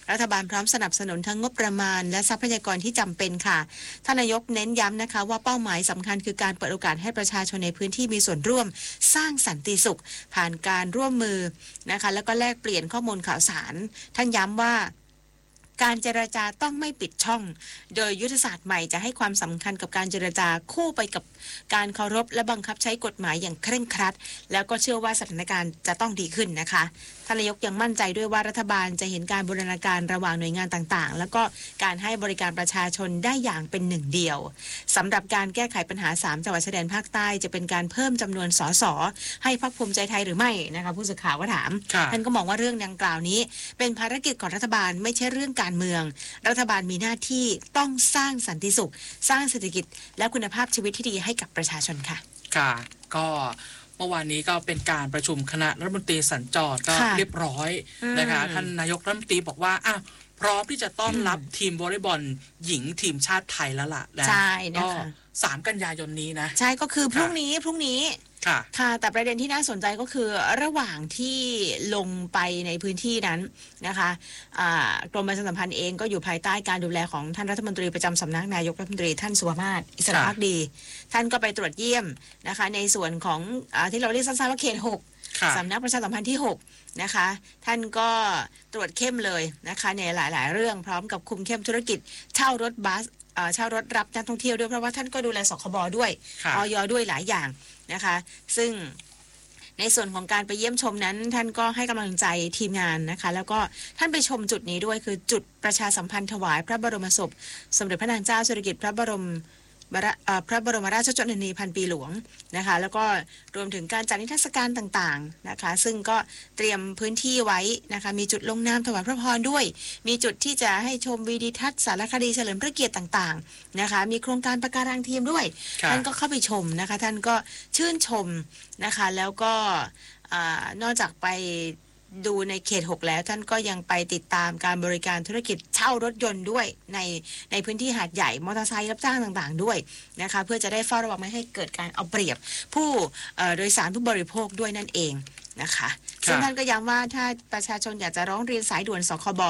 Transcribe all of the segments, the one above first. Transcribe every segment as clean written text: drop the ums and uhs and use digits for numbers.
รัฐบาลพร้อมสนับสนุนทั้งงบประมาณและทรัพยากรที่จำเป็นค่ะท่านนายกเน้นย้ำนะคะว่าเป้าหมายสำคัญคือการเปิดโอกาสให้ประชาชนในพื้นที่มีส่วนร่วมสร้างสันติสุขผ่านการร่วมมือนะคะแล้วก็แลกเปลี่ยนข้อมูลข่าวสารท่านย้ำว่าการเจรจาต้องไม่ปิดช่องโดยยุทธศาสตร์ใหม่จะให้ความสำคัญกับการเจรจาคู่ไปกับการเคารพและบังคับใช้กฎหมายอย่างเคร่งครัดแล้วก็เชื่อว่าสถานการณ์จะต้องดีขึ้นนะคะท่านนายกยังมั่นใจด้วยว่ารัฐบาลจะเห็นการบูรณาการระหว่างหน่วยงานต่างๆแล้วก็การให้บริการประชาชนได้อย่างเป็นหนึ่งเดียวสำหรับการแก้ไขปัญหา3จังหวัดชายแดนภาคใต้จะเป็นการเพิ่มจำนวนสสให้พรรคภูมิใจไทยหรือไม่นะคะผู้สื่อข่าวก็ถามท่านก็มองว่าเรื่องดังกล่าวนี้เป็นภารกิจของรัฐบาลไม่ใช่เรื่องการเมืองรัฐบาลมีหน้าที่ต้องสร้างสันติสุขสร้างเศรษฐกิจและคุณภาพชีวิตที่ดีให้กับประชาชนค่ะค่ะก็เมื่อวานนี้ก็เป็นการประชุมคณะรัฐมนตรีสัญจรก็เรียบร้อยนะคะท่านนายกรัฐมนตรีบอกว่าพร้อมที่จะต้อนรับทีมวอลเลย์บอลหญิงทีมชาติไทยแล้วล่ะใช่นะคะ 3 กันยายนนี้นะใช่ก็คือพรุ่งนี้ค่ะแต่ประเด็นที่น่าสนใจก็คือระหว่างที่ลงไปในพื้นที่นั้นนะคะกรมประชาสัมพันธ์เองก็อยู่ภายใต้การดูแลของท่านรัฐมนตรีประจำสำนักนายกรัฐมนตรีท่านสุวมาศอิสระภักดีท่านก็ไปตรวจเยี่ยมนะคะในส่วนของที่เราเรียกสั้นๆว่าเขต6สำนักประชาสัมพันธ์ที่6นะคะท่านก็ตรวจเข้มเลยนะคะในหลายๆเรื่องพร้อมกับคุมเข้มธุรกิจเช่ารถบัสเช่ารถรับนักท่องเที่ยวด้วยเพราะว่าท่านก็ดูแลสคบด้วยอย.ด้วยหลายอย่างนะคะซึ่งในส่วนของการไปเยี่ยมชมนั้นท่านก็ให้กำลังใจทีมงานนะคะแล้วก็ท่านไปชมจุดนี้ด้วยคือจุดประชาสัมพันธ์ถวายพระบรมศพสมเด็จพระนางเจ้าสิริกิติ์พระบรมราชชนนีพันปีหลวงนะคะแล้วก็รวมถึงการจัดนิทรรศการต่างๆนะคะซึ่งก็เตรียมพื้นที่ไว้นะคะมีจุดลงนามถวายพระพรด้วยมีจุดที่จะให้ชมวิดีทัศน์สารคดีเฉลิมพระเกียรติต่างๆนะคะมีโครงการปะการังทีมด้วยท่านก็เข้าไปชมนะคะท่านก็ชื่นชมนะคะแล้วก็นอกจากไปดูในเขต6แล้วท่านก็ยังไปติดตามการบริการธุรกิจเช่ารถยนต์ด้วยในพื้นที่หาดใหญ่มอเตอร์ไซค์รับจ้างต่างๆด้วยนะคะเพื่อจะได้เฝ้าระวังไม่ให้เกิดการเอาเปรียบผู้โดยสารผู้บริโภคด้วยนั่นเองนะคะซึ่งท่านก็ย้ำว่าถ้าประชาชนอยากจะร้องเรียนสายด่วนสคบ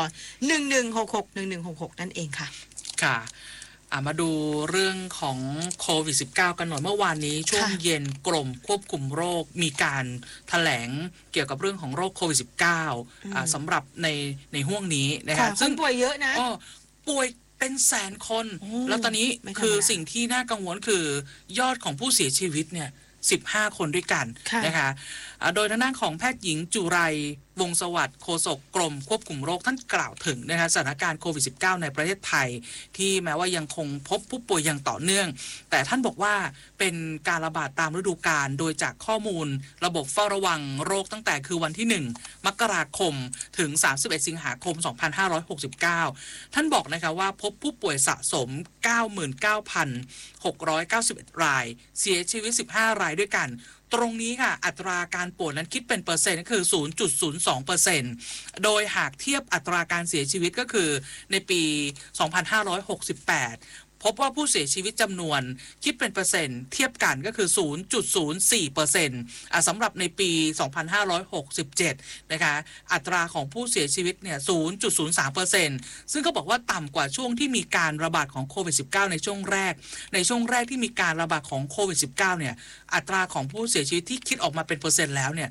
1166 นั่นเองค่ะค่ะมาดูเรื่องของโควิด -19 กันหน่อยเมื่อวานนี้ช่วงเย็นกรมควบคุมโรคมีการแถลงเกี่ยวกับเรื่องของโรคโควิด -19 สำหรับในห้วงนี้นะครับซึ่งป่วยเยอะนะป่วยเป็นแสนคนแล้วตอนนี้คือสิ่งที่น่ากังวลคือยอดของผู้เสียชีวิตเนี่ย15 คนด้วยกันนะคะโดยทางด้านของแพทย์หญิงจุไรวงศ์สวัสดิ์โฆษกกรมควบคุมโรคท่านกล่าวถึงนะคะสถานการณ์โควิด -19 ในประเทศไทยที่แม้ว่ายังคงพบผู้ป่วยอย่างต่อเนื่องแต่ท่านบอกว่าเป็นการระบาดตามฤดูกาลโดยจากข้อมูลระบบเฝ้าระวังโรคตั้งแต่คือวันที่1 มกราคมถึง31 สิงหาคม 2569ท่านบอกนะคะว่าพบผู้ป่วยสะสม 99,691 รายเสียชีวิต15 รายด้วยกันตรงนี้ค่ะอัตราการป่วยนั้นคิดเป็นเปอร์เซ็นต์ก็คือ 0.02% โดยหากเทียบอัตราการเสียชีวิตก็คือในปี 2568พบว่าผู้เสียชีวิตจำนวนคิดเป็นเปอร์เซ็นต์เทียบกันก็คือ 0.04% สำหรับในปี 2567 นะคะอัตราของผู้เสียชีวิตเนี่ย 0.03% ซึ่งเขาบอกว่าต่ำกว่าช่วงที่มีการระบาดของโควิด -19 ในช่วงแรกที่มีการระบาดของโควิด -19 เนี่ยอัตราของผู้เสียชีวิตที่คิดออกมาเป็นเปอร์เซ็นต์แล้วเนี่ย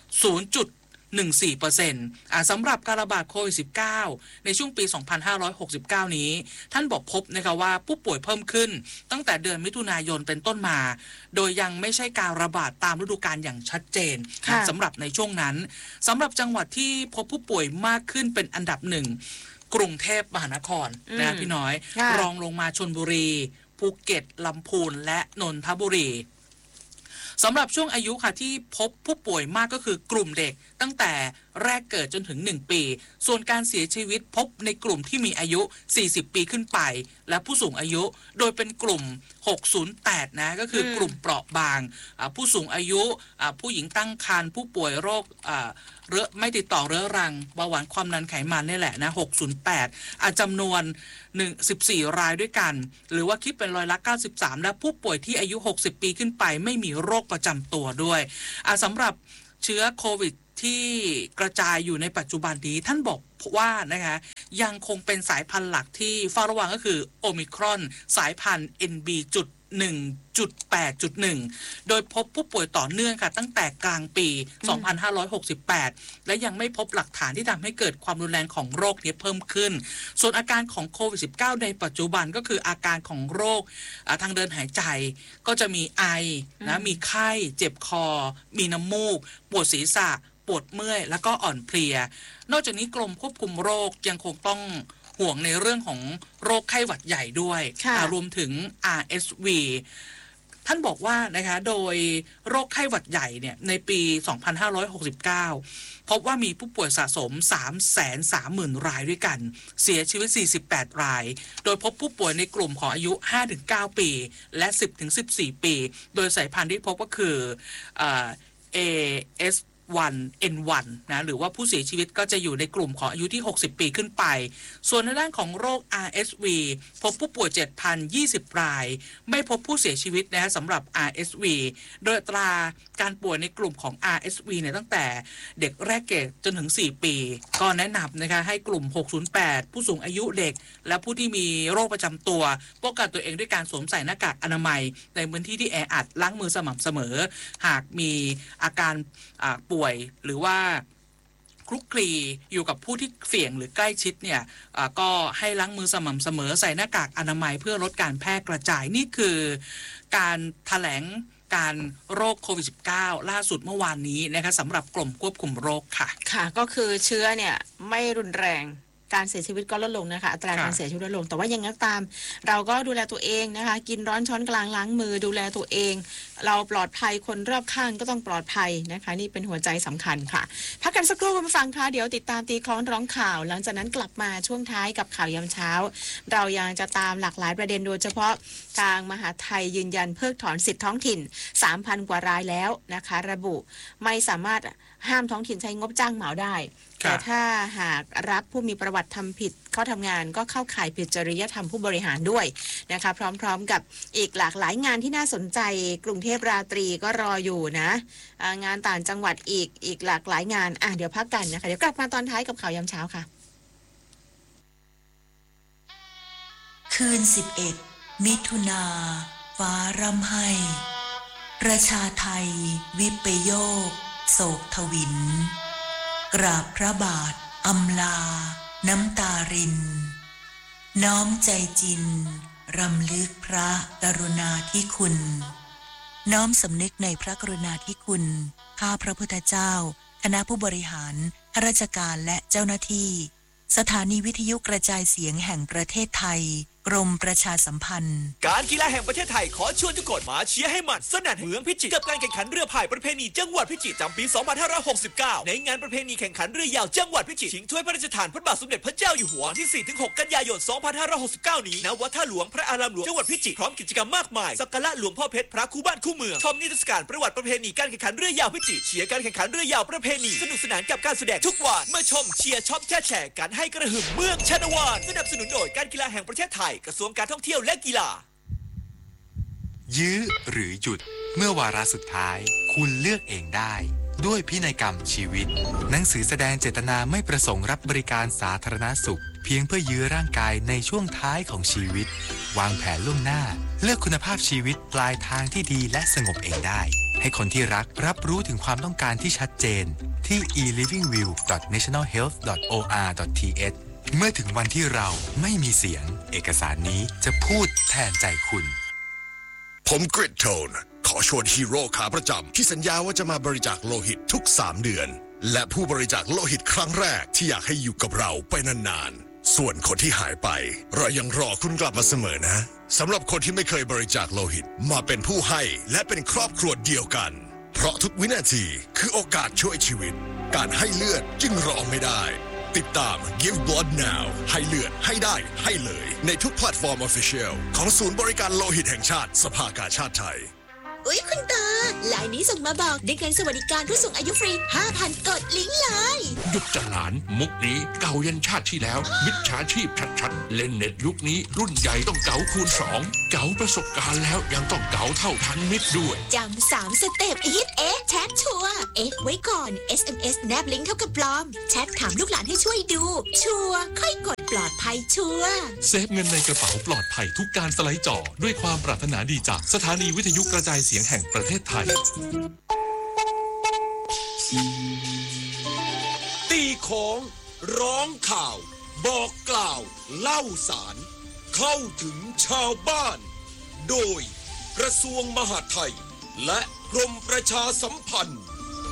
0.14% สำหรับการระบาดโควิด -19 ในช่วงปี 2569 นี้ท่านบอกพบนะคะว่าผู้ป่วยเพิ่มขึ้นตั้งแต่เดือนมิถุนายนเป็นต้นมาโดยยังไม่ใช่การระบาดตามฤดูกาลอย่างชัดเจนสำหรับในช่วงนั้นสำหรับจังหวัดที่พบผู้ป่วยมากขึ้นเป็นอันดับหนึ่งกรุงเทพมหานครนะพี่น้อยรองลงมาชลบุรีภูเก็ตลำพูนและนนทบุรีสำหรับช่วงอายุค่ะที่พบผู้ป่วยมากก็คือกลุ่มเด็กตั้งแต่แรกเกิดจนถึง1 ปีส่วนการเสียชีวิตพบในกลุ่มที่มีอายุ40 ปีขึ้นไปและผู้สูงอายุโดยเป็นกลุ่ม608นะก็คือกลุ่มเปราะบางผู้สูงอายุผู้หญิงตั้งครรภ์ผู้ป่วยโรคไม่ติดต่อเรื้อรังเบาหวานความดันไขมันนี่แหละนะ608จำนวน14 รายด้วยกันหรือว่าคิดเป็น93%และผู้ป่วยที่อายุ60 ปีขึ้นไปไม่มีโรคประจำตัวด้วยสำหรับเชื้อโควิดที่กระจายอยู่ในปัจจุบันนี้ท่านบอกว่านะคะยังคงเป็นสายพันธุ์หลักที่เฝ้าระวังก็คือโอมิครอนสายพันธุ์ NB.1.8.1 โดยพบผู้ป่วยต่อเนื่องค่ะตั้งแต่กลางปี 2568 และยังไม่พบหลักฐานที่ทำให้เกิดความรุนแรงของโรคนี้เพิ่มขึ้นส่วนอาการของโควิด -19 ในปัจจุบันก็คืออาการของโรคทางเดินหายใจก็จะมีไอนะมีไข้เจ็บคอมีน้ำมูกปวดศีรษะปวดเมื่อยแล้วก็อ่อนเพลียนอกจากนี้กรมควบคุมโรคยังคงต้องห่วงในเรื่องของโรคไข้หวัดใหญ่ด้วยรวมถึง RSV ท่านบอกว่านะคะโดยโรคไข้หวัดใหญ่เนี่ยในปี 2569 พบว่ามีผู้ป่วยสะสม 330,000 รายด้วยกันเสียชีวิต 48 รายโดยพบผู้ป่วยในกลุ่มของอายุ 5-9 ปีและ 10-14 ปีโดยสายพันธุ์ที่พบก็คือAS1N1 นะหรือว่าผู้เสียชีวิตก็จะอยู่ในกลุ่มของอายุที่60ปีขึ้นไปส่วนในด้านของโรค RSV พบผู้ป่วย 7,020 รายไม่พบผู้เสียชีวิตนะสำหรับ RSV โดยอัตราการป่วยในกลุ่มของ RSV เนี่ยตั้งแต่เด็กแรกเกิดจนถึง4ปีก็แนะนำนะคะให้กลุ่ม608ผู้สูงอายุเด็กและผู้ที่มีโรคประจำตัวป้องกันตัวเองด้วยการสวมใส่หน้ากากอนามัยในพื้นที่ที่แออัดล้างมือสม่ำเสมอหากมีอาการป่วยหรือว่าคลุกคลีอยู่กับผู้ที่เสี่ยงหรือใกล้ชิดเนี่ยก็ให้ล้างมือสม่ำเสมอใส่หน้ากากอนามัยเพื่อลดการแพร่กระจายนี่คือการแถลงการโรคโควิด -19 ล่าสุดเมื่อวานนี้นะคะสำหรับกรมควบคุมโรคค่ะค่ะก็คือเชื้อเนี่ยไม่รุนแรงการเสียชีวิตก็ลดลงนะคะอัตราการเสียชีวิตลดลงแต่ว่ายังไงก็ตามเราก็ดูแลตัวเองนะคะกินร้อนช้อนกลางล้างมือดูแลตัวเองเราปลอดภัยคนรอบข้างก็ต้องปลอดภัยนะคะนี่เป็นหัวใจสำคัญค่ะพักกันสักครู่คุณผู้ฟังคะเดี๋ยวติดตามตีคล้องร้องข่าวหลังจากนั้นกลับมาช่วงท้ายกับข่าวยามเช้าเรายังจะตามหลากหลายประเด็นโดยเฉพาะทางมหาไทยยืนยันเพิกถอนสิทธิท้องถิ่น 3,000 กว่ารายแล้วนะคะระบุไม่สามารถห้ามท้องถิ่นใช้งบจ้างเหมาได้แต่ถ้าหากรับผู้มีประวัติทำผิดเข้าทำงานก็เข้าข่ายผิดจริยธรรมผู้บริหารด้วยนะคะพร้อมๆกับอีกหลากหลายงานที่น่าสนใจกรุงเทพราตรีก็รออยู่นะงานต่างจังหวัดอีกหลากหลายงานเดี๋ยวพักกันนะคะเดี๋ยวกลับมาตอนท้ายกับข่าวยามเช้าค่ะคืน11มิถุนาฟ้าร่ำไห้ประชาไทยวิปโยคโศกทวินกราบพระบาทอำลาน้ำตารินน้อมใจจินรำลึกพระกรุณาธิคุณน้อมสำนึกในพระกรุณาธิคุณข้าพระพุทธเจ้าคณะผู้บริหารข้าราชการและเจ้าหน้าที่สถานีวิทยุกระจายเสียงแห่งประเทศไทยกรมประชาสัมพันธ์การกีฬาแห่งประเทศไทยขอชวนทุกคนมาเชียร์ให้มันสนั่นเมืองพิจิตรกับการแข่งขันเรือพายประเพณีจังหวัดพิจิตรประจำปี 2569 ในงานประเพณีแข่งขันเรือยาวจังหวัดพิจิตรชิงถ้วยพระราชทานพระบาทสมเด็จพระเจ้าอยู่หัวที่ 4-6 กันยายน 2569 นี้ณวัดท่าหลวงพระอารามหลวงจังหวัดพิจิตรพร้อมกิจกรรมมากมายสักการะหลวงพ่อเพชรพระคู่บ้านคู่เมืองชมนิทรรศการประวัติประเพณีการแข่งขันเรือยาวพิจิตรเชียร์การแข่งขันเรือยาวประเพณีสนุกสนานกับการแสดงทุกวันมาชมเชียร์ช็อปแชร์กันให้กระหึ่มเมืองชนวานสนับสนุนโดยการกีฬาแห่งประเทศไทยกระทรวงการท่องเที่ยวและกีฬายื้อหรือหยุดเมื่อวาระสุดท้ายคุณเลือกเองได้ด้วยพินัยกรรมชีวิตหนังสือแสดงเจตนาไม่ประสงค์รับบริการสาธารณสุขเพียงเพื่อยื้อร่างกายในช่วงท้ายของชีวิตวางแผนล่วงหน้าเลือกคุณภาพชีวิตปลายทางที่ดีและสงบเองได้ให้คนที่รักรับรู้ถึงความต้องการที่ชัดเจนที่ elivingview.nationalhealth.or.th เมื่อถึงวันที่เราไม่มีเสียงเอกสารนี้จะพูดแทนใจคุณผมกริดโทนขอชวนฮีโร่ขาประจำที่สัญญาว่าจะมาบริจาคโลหิตทุก3เดือนและผู้บริจาคโลหิตครั้งแรกที่อยากให้อยู่กับเราไปนานๆส่วนคนที่หายไปเรายังรอคุณกลับมาเสมอนะสำหรับคนที่ไม่เคยบริจาคโลหิตมาเป็นผู้ให้และเป็นครอบครัวเดียวกันเพราะทุกวินาทีคือโอกาสช่วยชีวิตการให้เลือดจึงรอไม่ได้ติดตาม Give Blood Now ให้เลือดให้ได้ให้เลยในทุกแพลตฟอร์ม Official ของศูนย์บริการโลหิตแห่งชาติสภากาชาดไทยอุ๊ยคุณตาลายนี้ส่งมาบอกได้เงินสวัสดิการผู้สูงอายุฟรี 5,000 กดลิงก์เลยหยุดจะหลานมุกนี้เก่ายันชาติที่แล้วมิจฉาชีพชัดๆเล่นเน็ตยุคนี้รุ่นใหญ่ต้องเก๋าคูณ2เก๋าประสบการณ์แล้วยังต้องเก๋าเท่าทันมิตรด้วยจำ3 สเต็ปฮิตแชทชัวร์ไว้ก่อน SMS แนบลิงก์เท่ากับปลอมแชทถามลูกหลานให้ช่วยดูชัวร์ค่อยกดปลอดภัยชัวร์เซฟเงินในกระเป๋าปลอดภัยทุกการสไลด์จอด้วยความปรารถนาดีจากสถานีวิทยุกระจายเสียงแห่งประเทศไทยตีของร้องข่าวบอกกล่าวเล่าสารเข้าถึงชาวบ้านโดยกระทรวงมหาดไทยและกรมประชาสัมพันธ์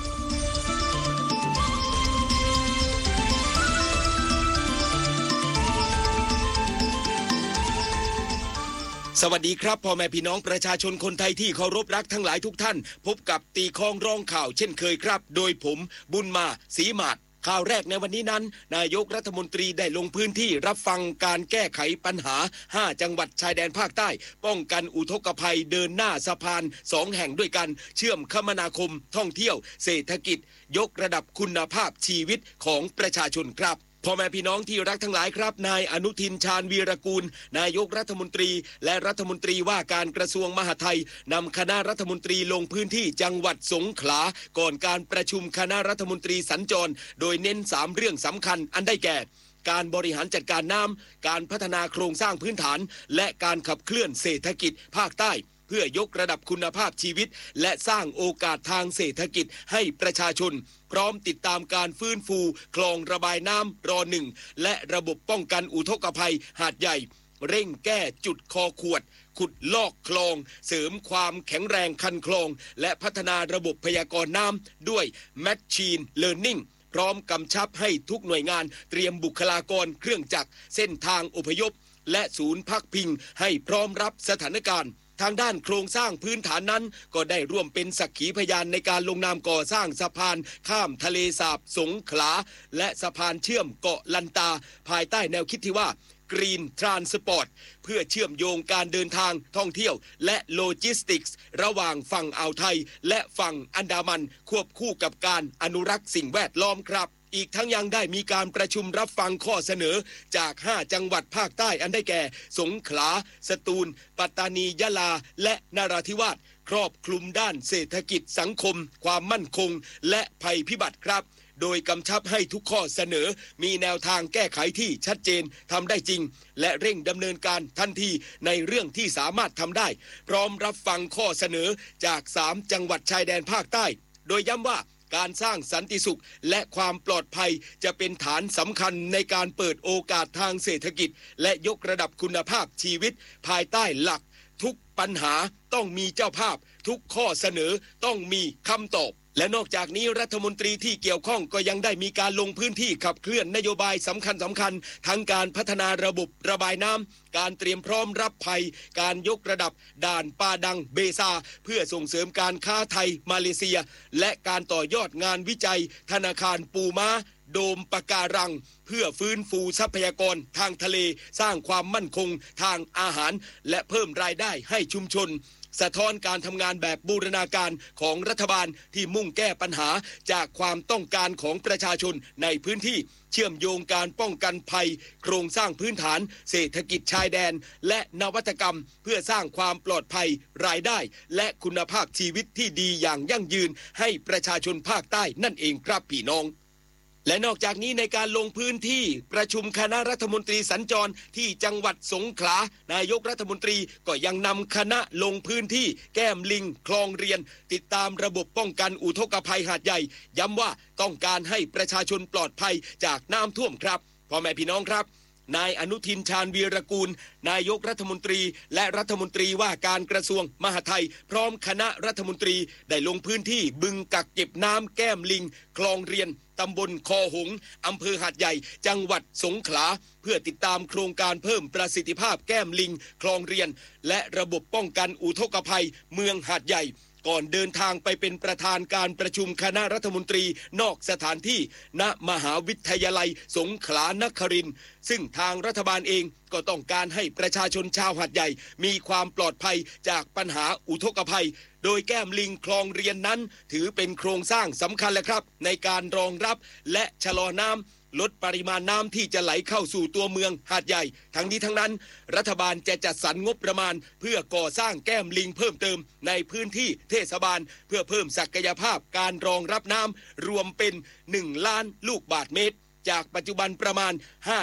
สวัสดีครับพ่อแม่พี่น้องประชาชนคนไทยที่เคารพรักทั้งหลายทุกท่านพบกับตีคองร้องข่าวเช่นเคยครับโดยผมบุญมาศรีมาศข่าวแรกในวันนี้นั้นนายกรัฐมนตรีได้ลงพื้นที่รับฟังการแก้ไขปัญหา5จังหวัดชายแดนภาคใต้ป้องกันอุทกภัยเดินหน้าสะพาน2แห่งด้วยกันเชื่อมคมนาคมท่องเที่ยวเศรษฐกิจยกระดับคุณภาพชีวิตของประชาชนครับพ่อแม่พี่น้องที่รักทั้งหลายครับนายอนุทินชาญวีรกูลนายกรัฐมนตรีและรัฐมนตรีว่าการกระทรวงมหาดไทยนำคณะรัฐมนตรีลงพื้นที่จังหวัดสงขลาก่อนการประชุมคณะรัฐมนตรีสัญจรโดยเน้น3เรื่องสำคัญอันได้แก่การบริหารจัดการน้ำการพัฒนาโครงสร้างพื้นฐานและการขับเคลื่อนเศรษฐกิจภาคใต้เพื่อยกระดับคุณภาพชีวิตและสร้างโอกาสทางเศรษฐกิจให้ประชาชนพร้อมติดตามการฟื้นฟูคลองระบายน้ำร.1และระบบป้องกันอุทกภัยหาดใหญ่เร่งแก้จุดคอขวดขุดลอกคลองเสริมความแข็งแรงคันคลองและพัฒนาระบบพยากรณ์น้ำด้วย Machine Learning พร้อมกำชับให้ทุกหน่วยงานเตรียมบุคลากรเครื่องจักรเส้นทางอพยพและศูนย์พักพิงให้พร้อมรับสถานการณ์ทางด้านโครงสร้างพื้นฐานนั้นก็ได้ร่วมเป็นสักขีพยานในการลงนามก่อสร้างสะพานข้ามทะเลสาบสงขลาและสะพานเชื่อมเกาะลันตาภายใต้แนวคิดที่ว่า Green Transport เพื่อเชื่อมโยงการเดินทางท่องเที่ยวและโลจิสติกส์ระหว่างฝั่งอ่าวไทยและฝั่งอันดามันควบคู่กับการอนุรักษ์สิ่งแวดล้อมครับอีกทั้งยังได้มีการประชุมรับฟังข้อเสนอจาก5จังหวัดภาคใต้อันได้แก่สงขลาสตูลปัตตานียะลาและนราธิวาสครอบคลุมด้านเศรษฐกิจสังคมความมั่นคงและภัยพิบัติครับโดยกำชับให้ทุกข้อเสนอมีแนวทางแก้ไขที่ชัดเจนทำได้จริงและเร่งดำเนินการทันทีในเรื่องที่สามารถทำได้พร้อมรับฟังข้อเสนอจาก3จังหวัดชายแดนภาคใต้โดยย้ำว่าการสร้างสันติสุขและความปลอดภัยจะเป็นฐานสำคัญในการเปิดโอกาสทางเศรษฐกิจและยกระดับคุณภาพชีวิตภายใต้หลักทุกปัญหาต้องมีเจ้าภาพทุกข้อเสนอต้องมีคำตอบและนอกจากนี้รัฐมนตรีที่เกี่ยวข้องก็ยังได้มีการลงพื้นที่ขับเคลื่อนนโยบายสำคัญทั้งการพัฒนาระบบระบายน้ำการเตรียมพร้อมรับภัยการยกระดับด่านปาดังเบซาเพื่อส่งเสริมการค้าไทยมาเลเซียและการต่อยอดงานวิจัยธนาคารปูม้าโดมปะการังเพื่อฟื้นฟูทรัพยากรทางทะเลสร้างความมั่นคงทางอาหารและเพิ่มรายได้ให้ชุมชนสะท้อนการทำงานแบบบูรณาการของรัฐบาลที่มุ่งแก้ปัญหาจากความต้องการของประชาชนในพื้นที่เชื่อมโยงการป้องกันภัยโครงสร้างพื้นฐานเศรษฐกิจชายแดนและนวัตกรรมเพื่อสร้างความปลอดภัยรายได้และคุณภาพชีวิตที่ดีอย่างยั่งยืนให้ประชาชนภาคใต้นั่นเองครับพี่น้องและนอกจากนี้ในการลงพื้นที่ประชุมคณะรัฐมนตรีสัญจรที่จังหวัดสงขลานายกรัฐมนตรีก็ยังนำคณะลงพื้นที่แก้มลิงคลองเรียนติดตามระบบป้องกันอุทกภัยหาดใหญ่ย้ำว่าต้องการให้ประชาชนปลอดภัยจากน้ำท่วมครับพ่อแม่พี่น้องครับนายอนุทินชาญวีรกูลนายกรัฐมนตรีและรัฐมนตรีว่าการกระทรวงมหาดไทยพร้อมคณะรัฐมนตรีได้ลงพื้นที่บึงกักเก็บน้ำแก้มลิงคลองเรียนตำบลคอหงส์อำเภอหาดใหญ่จังหวัดสงขลาเพื่อติดตามโครงการเพิ่มประสิทธิภาพแก้มลิงคลองเรียนและระบบป้องกันอุทกภัยเมืองหาดใหญ่ก่อนเดินทางไปเป็นประธานการประชุมคณะรัฐมนตรีนอกสถานที่ณมหาวิทยาลัยสงขลานครินทร์ซึ่งทางรัฐบาลเองก็ต้องการให้ประชาชนชาวหาดใหญ่มีความปลอดภัยจากปัญหาอุทกภัยโดยแก้มลิงคลองเรียนนั้นถือเป็นโครงสร้างสำคัญเลยครับในการรองรับและชะลอน้ำลดปริมาณน้ำที่จะไหลเข้าสู่ตัวเมืองหาดใหญ่ทั้งนี้ทั้งนั้นรัฐบาลจะจัดสรรงบประมาณเพื่อก่อสร้างแก้มลิงเพิ่มเติมในพื้นที่เทศบาลเพื่อเพิ่มศักยภาพการรองรับน้ำรวมเป็น1 ล้านลูกบาศก์เมตรจากปัจจุบันประมาณ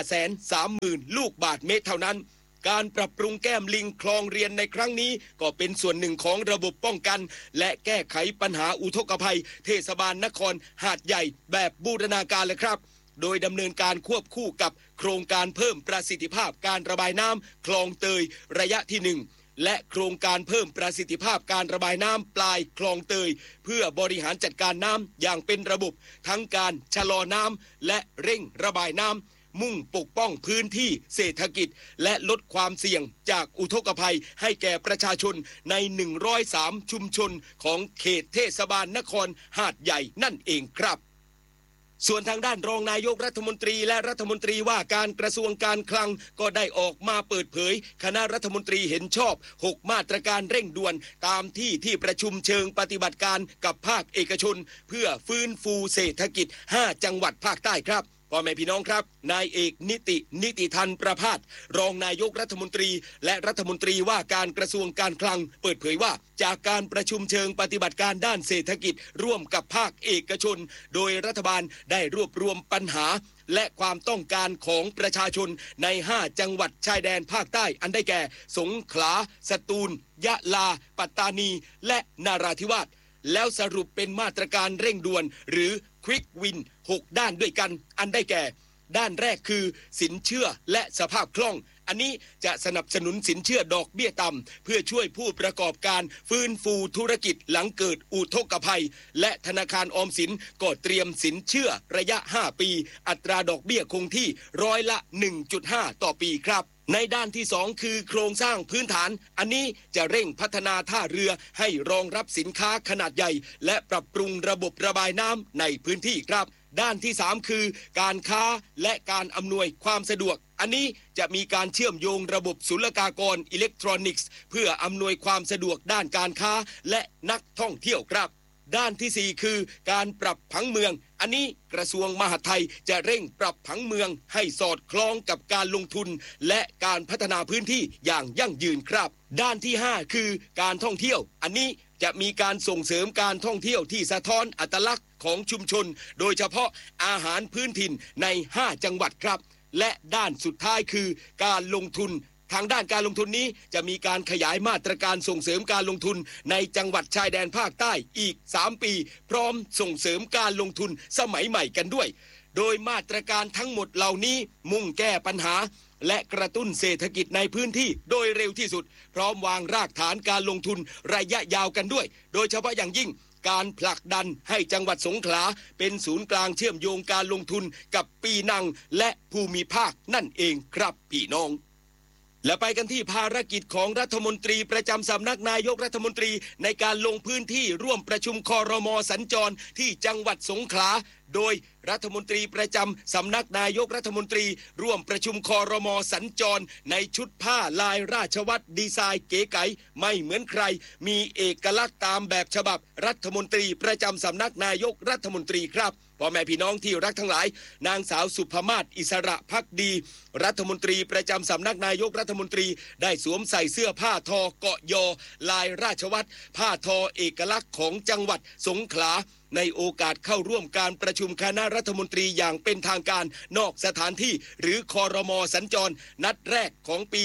530,000 ลูกบาศก์เมตรเท่านั้นการปรับปรุงแก้มลิงคลองเรียนในครั้งนี้ก็เป็นส่วนหนึ่งของระบบป้องกันและแก้ไขปัญหาอุทกภัยเทศบาลนครหาดใหญ่แบบบูรณาการเลยครับโดยดำเนินการควบคู่กับโครงการเพิ่มประสิทธิภาพการระบายน้ำคลองเตยระยะที่1และโครงการเพิ่มประสิทธิภาพการระบายน้ำปลายคลองเตยเพื่อบริหารจัดการน้ำอย่างเป็นระบบทั้งการชะลอน้ำและเร่งระบายน้ำมุ่งปกป้องพื้นที่เศรษฐกิจและลดความเสี่ยงจากอุทกภัยให้แก่ประชาชนใน103ชุมชนของเขตเทศบาลนครหาดใหญ่นั่นเองครับส่วนทางด้านรองนายกรัฐมนตรีและรัฐมนตรีว่าการกระทรวงการคลังก็ได้ออกมาเปิดเผยคณะรัฐมนตรีเห็นชอบ6มาตรการเร่งด่วนตามที่ประชุมเชิงปฏิบัติการกับภาคเอกชนเพื่อฟื้นฟูเศรษฐกิจ5จังหวัดภาคใต้ครับพ่อแม่พี่น้องครับนายเอกนิติธันประภาสรองนายกรัฐมนตรีและรัฐมนตรีว่าการกระทรวงการคลังเปิดเผยว่าจากการประชุมเชิงปฏิบัติการด้านเศรษฐกิจร่วมกับภาคเอกชนโดยรัฐบาลได้รวบรวมปัญหาและความต้องการของประชาชนใน5จังหวัดชายแดนภาคใต้อันได้แก่สงขลาสตูลยะลาปัตตานีและนราธิวาสแล้วสรุปเป็นมาตรการเร่งด่วนหรือควิกวิน6ด้านด้วยกันอันได้แก่ด้านแรกคือสินเชื่อและสภาพคล่องอันนี้จะสนับสนุนสินเชื่อดอกเบี้ยต่ำเพื่อช่วยผู้ประกอบการฟื้นฟูธุรกิจหลังเกิดอุทกภัยและธนาคารออมสินก็เตรียมสินเชื่อระยะ5ปีอัตราดอกเบี้ยคงที่100% ต่อปีครับในด้านที่2คือโครงสร้างพื้นฐานอันนี้จะเร่งพัฒนาท่าเรือให้รองรับสินค้าขนาดใหญ่และปรับปรุงระบบระบายน้ำในพื้นที่ครับด้านที่3คือการค้าและการอำนวยความสะดวกอันนี้จะมีการเชื่อมโยงระบบศุลกากรอิเล็กทรอนิกส์เพื่ออำนวยความสะดวกด้านการค้าและนักท่องเที่ยวครับด้านที่4คือการปรับผังเมืองอันนี้กระทรวงมหาดไทยจะเร่งปรับผังเมืองให้สอดคล้องกับการลงทุนและการพัฒนาพื้นที่อย่างยั่งยืนครับด้านที่5คือการท่องเที่ยวอันนี้จะมีการส่งเสริมการท่องเที่ยวที่สะท้อนอัตลักษณ์ของชุมชนโดยเฉพาะอาหารพื้นถิ่นใน5จังหวัดครับและด้านสุดท้ายคือการลงทุนทางด้านการลงทุนนี้จะมีการขยายมาตรการส่งเสริมการลงทุนในจังหวัดชายแดนภาคใต้อีก3ปีพร้อมส่งเสริมการลงทุนสมัยใหม่กันด้วยโดยมาตรการทั้งหมดเหล่านี้มุ่งแก้ปัญหาและกระตุ้นเศรษฐกิจในพื้นที่โดยเร็วที่สุดพร้อมวางรากฐานการลงทุนระยะยาวกันด้วยโดยเฉพาะอย่างยิ่งการผลักดันให้จังหวัดสงขลาเป็นศูนย์กลางเชื่อมโยงการลงทุนกับปีนังและภูมิภาคนั่นเองครับพี่น้องและไปกันที่ภารกิจของรัฐมนตรีประจำสำนักนายกรัฐมนตรีในการลงพื้นที่ร่วมประชุมครม.สัญจรที่จังหวัดสงขลาโดยรัฐมนตรีประจำสำนักนายกรัฐมนตรีร่วมประชุมครม.สัญจรในชุดผ้าลายราชวัตรดีไซน์เก๋ไก๋ไม่เหมือนใครมีเอกลักษณ์ตามแบบฉบับรัฐมนตรีประจำสำนักนายกรัฐมนตรีครับพ่อแม่พี่น้องที่รักทั้งหลายนางสาวสุภมาศอิสระภักดีรัฐมนตรีประจำสำนักนายกรัฐมนตรีได้สวมใส่เสื้อผ้าทอเกาะยอลายราชวัตรผ้าทอเอกลักษณ์ของจังหวัดสงขลาในโอกาสเข้าร่วมการประชุมคณะรัฐมนตรีอย่างเป็นทางการนอกสถานที่หรือครม.สัญจรนัดแรกของปี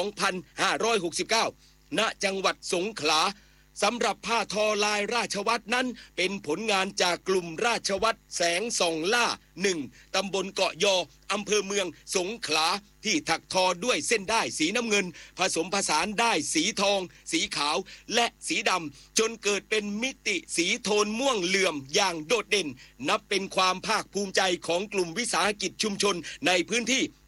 2569 ณ จังหวัดสงขลาสำหรับผ้าทอลายราชวัตรนั้นเป็นผลงานจากกลุ่มราชวัตรแสงส่องล่า1ตำบลเกาะยออำเภอเมืองสงขลาที่ถักทอด้วยเส้นด้ายสีน้ำเงินผสมผสานด้ายสีทองสีขาวและสีดำจนเกิดเป็นมิติสีโทนม่วงเหลื่อมอย่างโดดเด่นนับเป็นความภาคภูมิใจของกลุ่มวิสาหกิจชุมชนในพื้นที่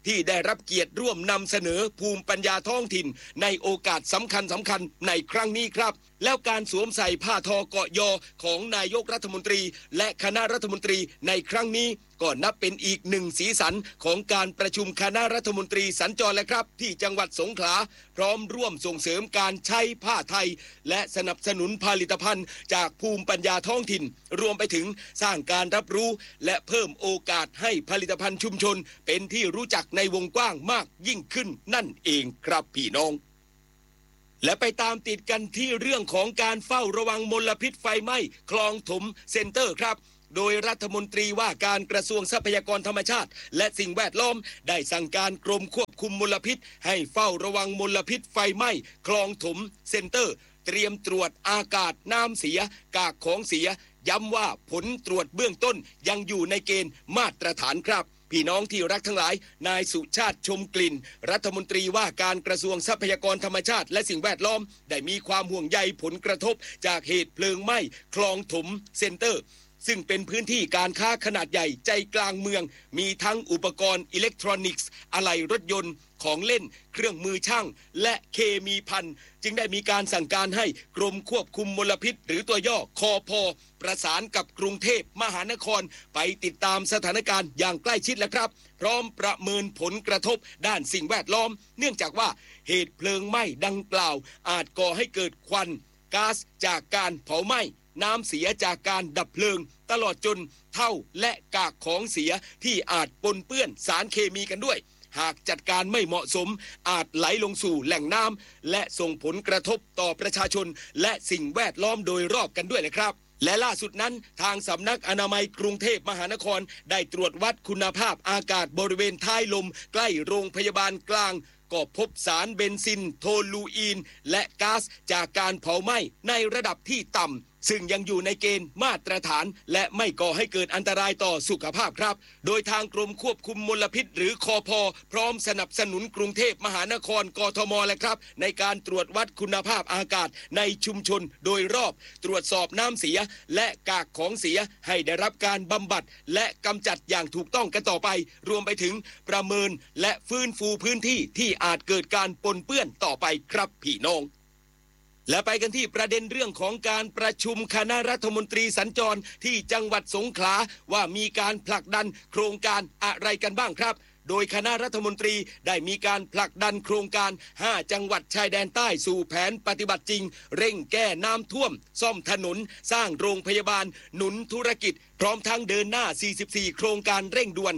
ที่ได้รับเกียรติร่วมนำเสนอภูมิปัญญาท้องถิ่นในโอกาสสำคัญในครั้งนี้ครับแล้วการสวมใส่ผ้าทอเกาะยอของนายกรัฐมนตรีและคณะรัฐมนตรีในครั้งนี้ก็นับเป็นอีกหนึ่งสีสันของการประชุมคณะรัฐมนตรีสัญจรและครับที่จังหวัดสงขลาพร้อมร่วมส่งเสริมการใช้ผ้าไทยและสนับสนุนผลิตภัณฑ์จากภูมิปัญญาท้องถิ่นรวมไปถึงสร้างการรับรู้และเพิ่มโอกาสให้ผลิตภัณฑ์ชุมชนเป็นที่รู้จักในวงกว้างมากยิ่งขึ้นนั่นเองครับพี่น้องและไปตามติดกันที่เรื่องของการเฝ้าระวังมลพิษไฟไหม้คลองถมเซ็นเตอร์ครับโดยรัฐมนตรีว่าการกระทรวงทรัพยากรธรรมชาติและสิ่งแวดล้อมได้สั่งการกรมควบคุมมลพิษให้เฝ้าระวังมลพิษไฟไหม้คลองถมเซ็นเตอร์เตรียมตรวจอากาศน้ำเสียกากของเสียย้ำว่าผลตรวจเบื้องต้นยังอยู่ในเกณฑ์มาตรฐานครับพี่น้องที่รักทั้งหลายนายสุชาติชมกลิ่นรัฐมนตรีว่าการกระทรวงทรัพยากรธรรมชาติและสิ่งแวดล้อมได้มีความห่วงใยผลกระทบจากเหตุเพลิงไหม้คลองถมเซ็นเตอร์ซึ่งเป็นพื้นที่การค้าขนาดใหญ่ใจกลางเมืองมีทั้งอุปกรณ์อิเล็กทรอนิกส์อะไหล่รถยนต์ของเล่นเครื่องมือช่างและเคมีภัณฑ์จึงได้มีการสั่งการให้กรมควบคุมมลพิษหรือตัวย่อคพ.ประสานกับกรุงเทพมหานครไปติดตามสถานการณ์อย่างใกล้ชิดแล้วครับพร้อมประเมินผลกระทบด้านสิ่งแวดล้อมเนื่องจากว่าเหตุเพลิงไหม้ดังกล่าวอาจก่อให้เกิดควันก๊าซจากการเผาไหม้น้ำเสียจากการดับเพลิงตลอดจนเท่าและกากของเสียที่อาจปนเปื้อนสารเคมีกันด้วยหากจัดการไม่เหมาะสมอาจไหลลงสู่แหล่งน้ำและส่งผลกระทบต่อประชาชนและสิ่งแวดล้อมโดยรอบกันด้วยนะครับและล่าสุดนั้นทางสำนักอนามัยกรุงเทพมหานครได้ตรวจวัดคุณภาพอากาศบริเวณท้ายลมใกล้โรงพยาบาลกลางก็พบสารเบนซินโทลูอีนและก๊าซจากการเผาไหม้ในระดับที่ต่ำซึ่งยังอยู่ในเกณฑ์มาตรฐานและไม่ก่อให้เกิดอันตรายต่อสุขภาพครับโดยทางกรมควบคุมมลพิษหรือคพ.พร้อมสนับสนุนกรุงเทพมหานครกทมและครับในการตรวจวัดคุณภาพอากาศในชุมชนโดยรอบตรวจสอบน้ำเสียและกากของเสียให้ได้รับการบำบัดและกำจัดอย่างถูกต้องกันต่อไปรวมไปถึงประเมินและฟื้นฟูพื้นที่ที่อาจเกิดการปนเปื้อนต่อไปครับพี่น้องและไปกันที่ประเด็นเรื่องของการประชุมคณะรัฐมนตรีสัญจรที่จังหวัดสงขลาว่ามีการผลักดันโครงการอะไรกันบ้างครับโดยคณะรัฐมนตรีได้มีการผลักดันโครงการ5จังหวัดชายแดนใต้สู่แผนปฏิบัติจริงเร่งแก้น้ำท่วมซ่อมถนนสร้างโรงพยาบาลหนุนธุรกิจพร้อมทั้งเดินหน้า44โครงการเร่งด่วน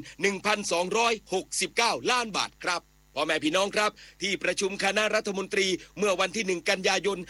1,269 ล้านบาทครับพ่อแม่พี่น้องครับที่ประชุมคณะรัฐมนตรีเมื่อวันที่1กันยายน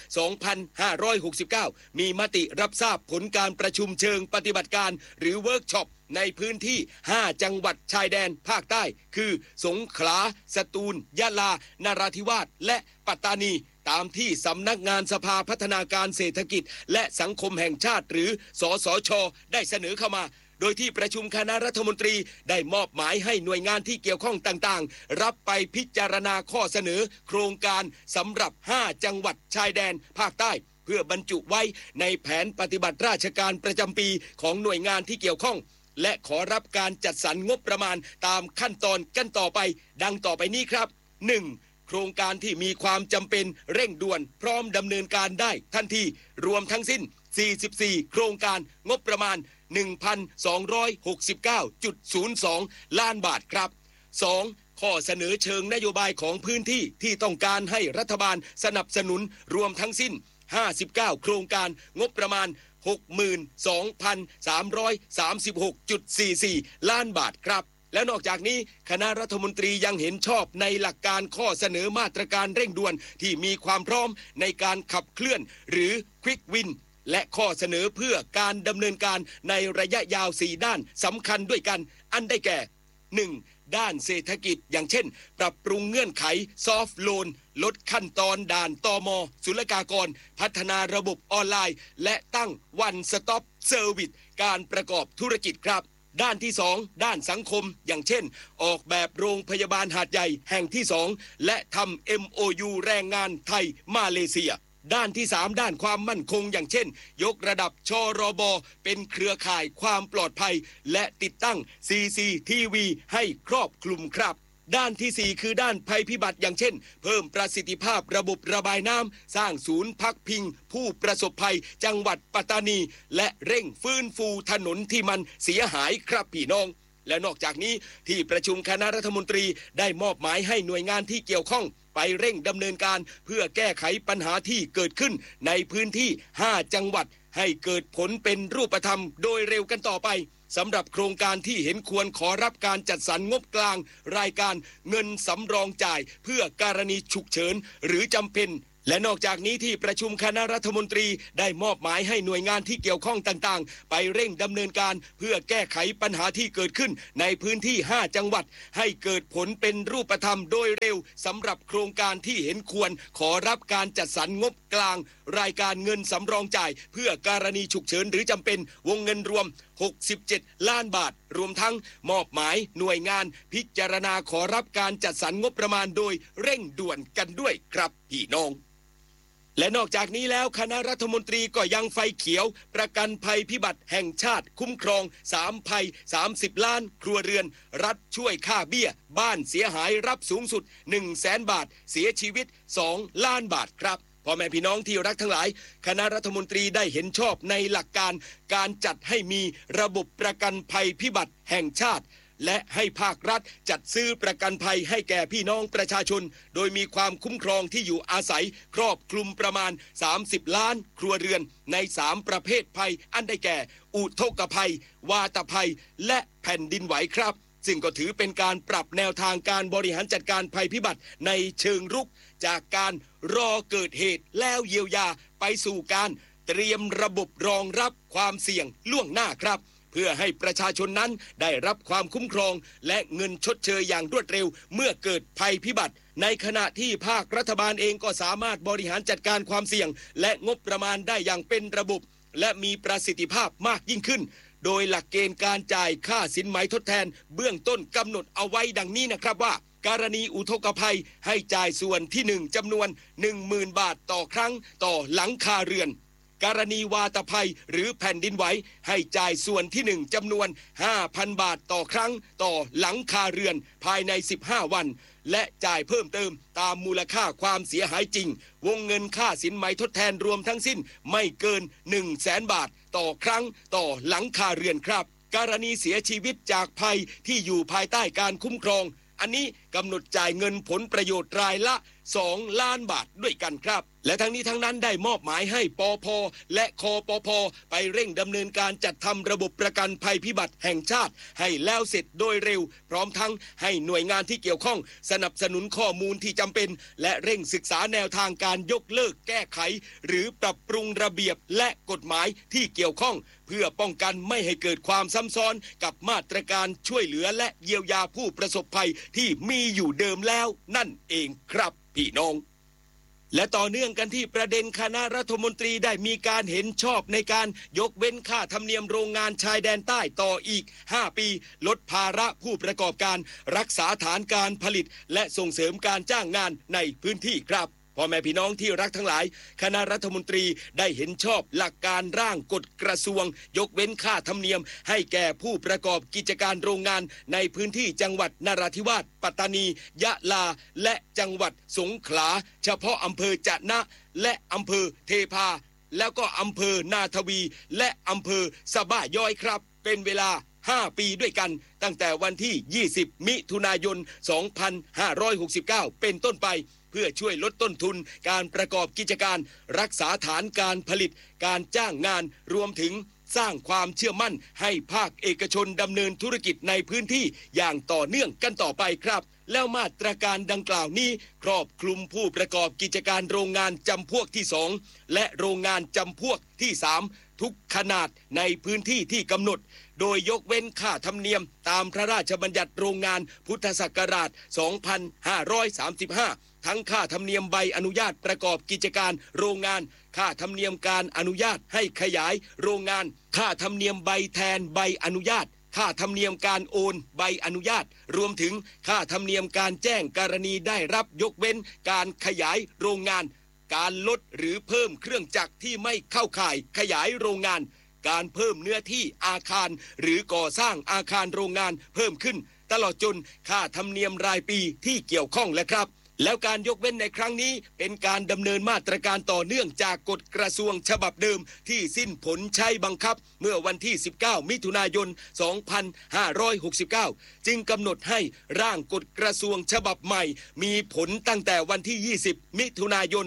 2569มีมติรับทราบผลการประชุมเชิงปฏิบัติการหรือเวิร์กช็อปในพื้นที่5จังหวัดชายแดนภาคใต้คือสงขลาสตูลยะลานราธิวาสและปัตตานีตามที่สำนักงานสภาพัฒนาการเศรษฐกิจและสังคมแห่งชาติหรือสสช.ได้เสนอเข้ามาโดยที่ประชุมคณะรัฐมนตรีได้มอบหมายให้หน่วยงานที่เกี่ยวข้องต่างๆรับไปพิจารณาข้อเสนอโครงการสำหรับ5จังหวัดชายแดนภาคใต้เพื่อบรรจุไว้ในแผนปฏิบัติราชการประจำปีของหน่วยงานที่เกี่ยวข้องและขอรับการจัดสรรงบประมาณตามขั้นตอนกันต่อไปดังต่อไปนี้ครับ 1. โครงการที่มีความจำเป็นเร่งด่วนพร้อมดำเนินการได้ทันทีรวมทั้งสิ้น44โครงการงบประมาณ1,269.02 ล้านบาทครับ 2. ข้อเสนอเชิงนโยบายของพื้นที่ที่ต้องการให้รัฐบาลสนับสนุนรวมทั้งสิ้น59โครงการงบประมาณ 62,336.44 ล้านบาทครับและนอกจากนี้คณะรัฐมนตรียังเห็นชอบในหลักการข้อเสนอมาตรการเร่งด่วนที่มีความพร้อมในการขับเคลื่อนหรือ Quick Winและข้อเสนอเพื่อการดำเนินการในระยะยาว4ด้านสำคัญด้วยกันอันได้แก่ 1. ด้านเศรษฐกิจอย่างเช่นปรับปรุงเงื่อนไขซอฟท์โลนลดขั้นตอนด่านตม.ศุลกากรพัฒนาระบบออนไลน์และตั้ง One Stop Service การประกอบธุรกิจครับด้านที่2ด้านสังคมอย่างเช่นออกแบบโรงพยาบาลหาดใหญ่แห่งที่2และทำ MOU แรงงานไทยมาเลเซียด้านที่3ด้านความมั่นคงอย่างเช่นยกระดับชรบเป็นเครือข่ายความปลอดภัยและติดตั้ง CCTV ให้ครอบคลุมครับด้านที่4คือด้านภัยพิบัติอย่างเช่นเพิ่มประสิทธิภาพระบบระบายน้ำสร้างศูนย์พักพิงผู้ประสบภัยจังหวัดปัตตานีและเร่งฟื้นฟูถนนที่มันเสียหายครับพี่น้องและนอกจากนี้ที่ประชุมคณะรัฐมนตรีได้มอบหมายให้หน่วยงานที่เกี่ยวข้องไปเร่งดำเนินการเพื่อแก้ไขปัญหาที่เกิดขึ้นในพื้นที่5จังหวัดให้เกิดผลเป็นรูปธรรมโดยเร็วกันต่อไปสำหรับโครงการที่เห็นควรขอรับการจัดสรรงบกลางรายการเงินสำรองจ่ายเพื่อการณีฉุกเฉินหรือจำเป็นและนอกจากนี้ที่ประชุมคณะรัฐมนตรีได้มอบหมายให้หน่วยงานที่เกี่ยวข้องต่างๆไปเร่งดำเนินการเพื่อแก้ไขปัญหาที่เกิดขึ้นในพื้นที่5จังหวัดให้เกิดผลเป็นรูปธรรมโดยเร็วสำหรับโครงการที่เห็นควรขอรับการจัดสรรงบกลางรายการเงินสำรองจ่ายเพื่อการณีฉุกเฉินหรือจำเป็นวงเงินรวม67ล้านบาทรวมทั้งมอบหมายหน่วยงานพิจารณาขอรับการจัดสรรงบประมาณโดยเร่งด่วนกันด้วยครับพี่น้องและนอกจากนี้แล้วคณะรัฐมนตรีก็ยังไฟเขียวประกันภัยพิบัติแห่งชาติคุ้มครอง3ภัย30ล้านครัวเรือนรัฐช่วยค่าเบี้ยบ้านเสียหายรับสูงสุด 100,000 บาทเสียชีวิต2ล้านบาทครับพ่อแม่พี่น้องที่รักทั้งหลายคณะรัฐมนตรีได้เห็นชอบในหลักการการจัดให้มีระบบประกันภัยพิบัติแห่งชาติและให้ภาครัฐจัดซื้อประกันภัยให้แก่พี่น้องประชาชนโดยมีความคุ้มครองที่อยู่อาศัยครอบคลุมประมาณ30ล้านครัวเรือนใน3ประเภทภัยอันได้แก่อุทกภัยวาตภัยและแผ่นดินไหวครับซึ่งก็ถือเป็นการปรับแนวทางการบริหารจัดการภัยพิบัติในเชิงรุกจากการรอเกิดเหตุแล้วเยียวยาไปสู่การเตรียมระบบรองรับความเสี่ยงล่วงหน้าครับเพื่อให้ประชาชนนั้นได้รับความคุ้มครองและเงินชดเชยอย่างรวดเร็วเมื่อเกิดภัยพิบัติในขณะที่ภาครัฐบาลเองก็สามารถบริหารจัดการความเสี่ยงและงบประมาณได้อย่างเป็นระบบและมีประสิทธิภาพมากยิ่งขึ้นโดยหลักเกณฑ์การจ่ายค่าสินไหมทดแทนเบื้องต้นกำหนดเอาไว้ดังนี้นะครับว่ากรณีอุทกภัยให้จ่ายส่วนที่1จำนวน 10,000 บาทต่อครั้งต่อหลังคาเรือนกรณีวาตภัยหรือแผ่นดินไหวให้จ่ายส่วนที่1จำนวน 5,000 บาทต่อครั้งต่อหลังคาเรือนภายใน15วันและจ่ายเพิ่มเติมตามมูลค่าความเสียหายจริงวงเงินค่าสินไหมทดแทนรวมทั้งสิ้นไม่เกิน 100,000 บาทต่อครั้งต่อหลังคาเรือนครับกรณีเสียชีวิตจากภัยที่อยู่ภายใต้การคุ้มครองอันนี้กำหนดจ่ายเงินผลประโยชน์รายละ2ล้านบาทด้วยกันครับและทั้งนี้ทั้งนั้นได้มอบหมายให้ปภ.และคปภ.ไปเร่งดำเนินการจัดทำระบบประกันภัยพิบัติแห่งชาติให้แล้วเสร็จโดยเร็วพร้อมทั้งให้หน่วยงานที่เกี่ยวข้องสนับสนุนข้อมูลที่จำเป็นและเร่งศึกษาแนวทางการยกเลิกแก้ไขหรือปรับปรุงระเบียบและกฎหมายที่เกี่ยวข้องเพื่อป้องกันไม่ให้เกิดความซ้ำซ้อนกับมาตรการช่วยเหลือและเยียวยาผู้ประสบภัยที่มีอยู่เดิมแล้วนั่นเองครับพี่น้องและต่อเนื่องกันที่ประเด็นคณะรัฐมนตรีได้มีการเห็นชอบในการยกเว้นค่าธรรมเนียมโรงงานชายแดนใต้ต่ออีก5ปีลดภาระผู้ประกอบการรักษาฐานการผลิตและส่งเสริมการจ้างงานในพื้นที่ครับพ่อแม่พี่น้องที่รักทั้งหลายคณะรัฐมนตรีได้เห็นชอบหลักการร่างกฎกระทรวงยกเว้นค่าธรรมเนียมให้แก่ผู้ประกอบกิจการโรงงานในพื้นที่จังหวัดนราธิวาสปัตตานียะลาและจังหวัดสงขลาเฉพาะอำเภอจะนะและอำเภอเทพาแล้วก็อำเภอนาทวีและอำเภอสะบ้าย้อยครับเป็นเวลา5ปีด้วยกันตั้งแต่วันที่20มิถุนายน2569เป็นต้นไปเพื่อช่วยลดต้นทุนการประกอบกิจการรักษาฐานการผลิตการจ้างงานรวมถึงสร้างความเชื่อมั่นให้ภาคเอกชนดำเนินธุรกิจในพื้นที่อย่างต่อเนื่องกันต่อไปครับแล้วมาตรการดังกล่าวนี้ครอบคลุมผู้ประกอบกิจการโรงงานจำพวกที่2และโรงงานจำพวกที่3ทุกขนาดในพื้นที่ที่กำหนดโดยยกเว้นค่าธรรมเนียมตามพระราชบัญญัติโรงงานพุทธศักราช 2535 ทั้งค่าธรรมเนียมใบอนุญาตประกอบกิจการโรงงานค่าธรรมเนียมการอนุญาตให้ขยายโรงงานค่าธรรมเนียมใบแทนใบอนุญาตค่าธรรมเนียมการโอนใบอนุญาตรวมถึงค่าธรรมเนียมการแจ้งกรณีได้รับยกเว้นการขยายโรงงานการลดหรือเพิ่มเครื่องจักรที่ไม่เข้าข่ายขยายโรงงานการเพิ่มเนื้อที่อาคารหรือก่อสร้างอาคารโรงงานเพิ่มขึ้นตลอดจนค่าธรรมเนียมรายปีที่เกี่ยวข้องและครับแล้วการยกเว้นในครั้งนี้เป็นการดำเนินมาตรการต่อเนื่องจากกฎกระทรวงฉบับเดิมที่สิ้นผลใช้บังคับเมื่อวันที่19มิถุนายน2569จึงกำหนดให้ร่างกฎกระทรวงฉบับใหม่มีผลตั้งแต่วันที่20มิถุนายน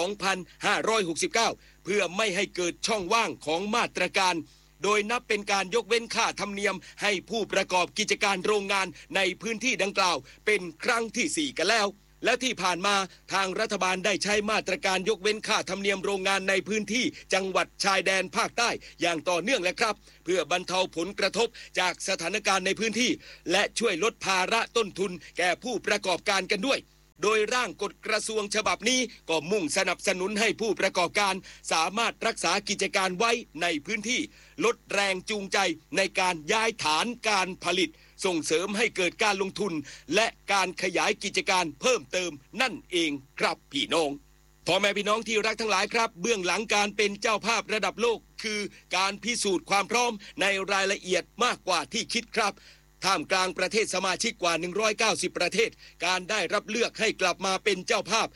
2569เพื่อไม่ให้เกิดช่องว่างของมาตรการโดยนับเป็นการยกเว้นค่าธรรมเนียมให้ผู้ประกอบกิจการโรงงานในพื้นที่ดังกล่าวเป็นครั้งที่4กันแล้วและที่ผ่านมาทางรัฐบาลได้ใช้มาตรการยกเว้นค่าธรรมเนียมโรงงานในพื้นที่จังหวัดชายแดนภาคใต้อย่างต่อเนื่องและครับเพื่อบรรเทาผลกระทบจากสถานการณ์ในพื้นที่และช่วยลดภาระต้นทุนแก่ผู้ประกอบการกันด้วยโดยร่างกฎกระทรวงฉบับนี้ก็มุ่งสนับสนุนให้ผู้ประกอบการสามารถรักษากิจการไว้ในพื้นที่ลดแรงจูงใจในการย้ายฐานการผลิตส่งเสริมให้เกิดการลงทุนและการขยายกิจการเพิ่มเติมนั่นเองครับพี่น้องพ่อแม่พี่น้องที่รักทั้งหลายครับเบื้องหลังการเป็นเจ้าภาพระดับโลกคือการพิสูจน์ความพร้อมในรายละเอียดมากกว่าที่คิดครับท่ามกลางประเทศสมาชิกกว่า190ประเทศการได้รับเลือกให้กลับมาเป็นเจ้าภาพ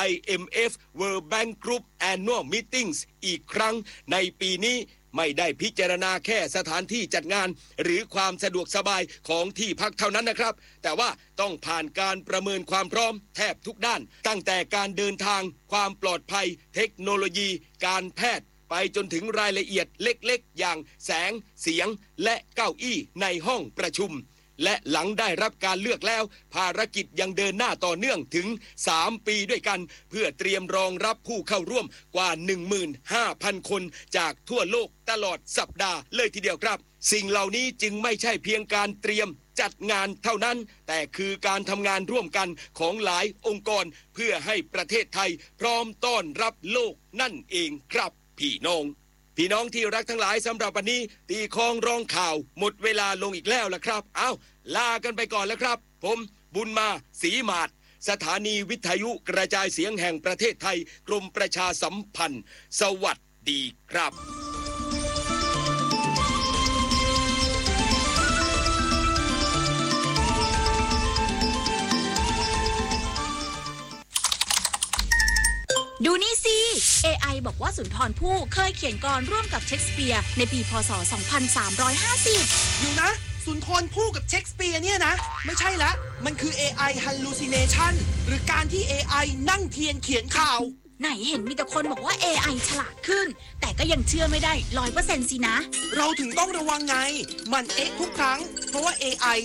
IMF World Bank Group Annual Meetings อีกครั้งในปีนี้ไม่ได้พิจารณาแค่สถานที่จัดงานหรือความสะดวกสบายของที่พักเท่านั้นนะครับแต่ว่าต้องผ่านการประเมินความพร้อมแทบทุกด้านตั้งแต่การเดินทางความปลอดภัยเทคโนโลยีการแพทย์ไปจนถึงรายละเอียดเล็กๆอย่างแสงเสียงและเก้าอี้ในห้องประชุมและหลังได้รับการเลือกแล้วภารกิจยังเดินหน้าต่อเนื่องถึง3ปีด้วยกันเพื่อเตรียมรองรับผู้เข้าร่วมกว่า 15,000 คนจากทั่วโลกตลอดสัปดาห์เลยทีเดียวครับสิ่งเหล่านี้จึงไม่ใช่เพียงการเตรียมจัดงานเท่านั้นแต่คือการทำงานร่วมกันของหลายองค์กรเพื่อให้ประเทศไทยพร้อมต้อนรับโลกนั่นเองครับพี่น้องที่รักทั้งหลายสำหรับวันนี้ตีคองร้องข่าวหมดเวลาลงอีกแล้วล่ะครับลากันไปก่อนแล้วครับผมบุญมาศรีมาศสถานีวิทยุกระจายเสียงแห่งประเทศไทยกรมประชาสัมพันธ์สวัสดีครับดูนี่สิ AI บอกว่าสุนทรภู่เคยเขียนกลอนร่วมกับเชคสเปียร์ในปีพ.ศ. 2350 อยู่นะสุนทรภู่กับเชคสเปียร์เนี่ยนะไม่ใช่ละมันคือ AI hallucination หรือการที่ AI นั่งเทียนเขียนข่าวไหนเห็นมีแต่คนบอกว่า AI ฉลาดขึ้นแต่ก็ยังเชื่อไม่ได้ 100% สินะเราถึงต้องระวังไงมันทุกครั้งเพราะว่า AI